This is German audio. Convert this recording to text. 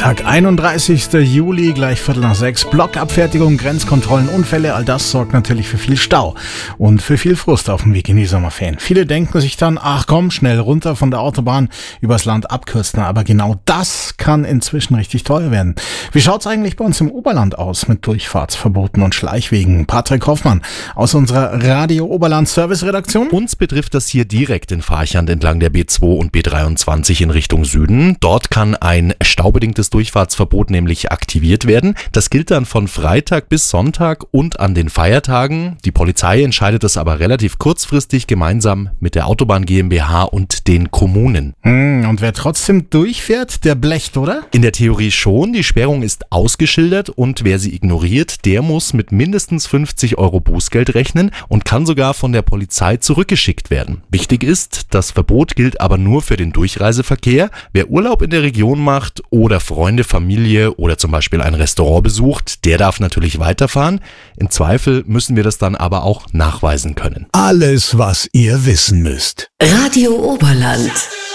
Freitag, 31. Juli, gleich 5:45. Blockabfertigung, Grenzkontrollen, Unfälle, all das sorgt natürlich für viel Stau und für viel Frust auf dem Weg in die Sommerferien. Viele denken sich dann, ach komm, schnell runter von der Autobahn, übers Land abkürzen. Aber genau das kann inzwischen richtig teuer werden. Wie schaut's eigentlich bei uns im Oberland aus mit Durchfahrtsverboten und Schleichwegen? Patrick Hoffmann aus unserer Radio Oberland Service-Redaktion. Uns betrifft das hier direkt in Farchand entlang der B2 und B23 in Richtung Süden. Dort kann ein staubedingtes Durchfahrtsverbot nämlich aktiviert werden. Das gilt dann von Freitag bis Sonntag und an den Feiertagen. Die Polizei entscheidet das aber relativ kurzfristig gemeinsam mit der Autobahn GmbH und den Kommunen. Und wer trotzdem durchfährt, der blecht, oder? In der Theorie schon. Die Sperrung ist ausgeschildert und wer sie ignoriert, der muss mit mindestens 50 € Bußgeld rechnen und kann sogar von der Polizei zurückgeschickt werden. Wichtig ist, das Verbot gilt aber nur für den Durchreiseverkehr. Wer Urlaub in der Region macht oder Freunde, Familie oder zum Beispiel ein Restaurant besucht, der darf natürlich weiterfahren. Im Zweifel müssen wir das dann aber auch nachweisen können. Alles, was ihr wissen müsst. Radio Oberland.